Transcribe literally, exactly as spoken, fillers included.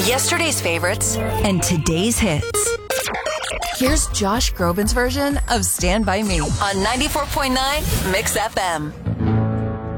Yesterday's favorites and today's hits. Here's Josh Groban's version of Stand By Me on ninety-four point nine Mix F M.